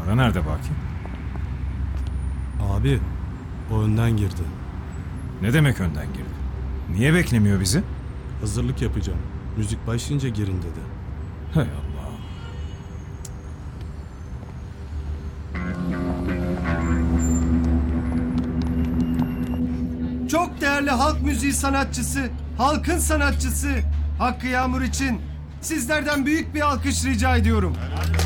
Para nerede Baki? Abi, o önden girdi. Ne demek önden girdi? Niye beklemiyor bizi? Hazırlık yapacağım. Müzik başlayınca girin dedi. Hay Allah. Çok değerli halk müziği sanatçısı, halkın sanatçısı Hakkı Yağmur için sizlerden büyük bir alkış rica ediyorum.